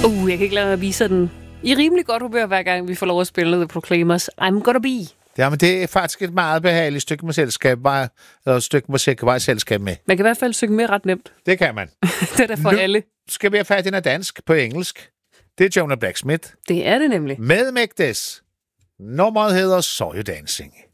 Jeg kan ikke lade at vise den i rimelig godt humør, hver gang vi får lov at spille The Proclaimers. I'm gonna be. Ja, men det er faktisk et meget behageligt stykke med selskab, eller et stykke musik kan være et selskab med. Man kan i hvert fald synge med ret nemt. Det kan man. Det er der for alle. Skal vi have fat i noget dansk på engelsk? Det er Jonah Blacksmith. Det er det nemlig. Med Mægdes. Nummeret hedder So You Dancing.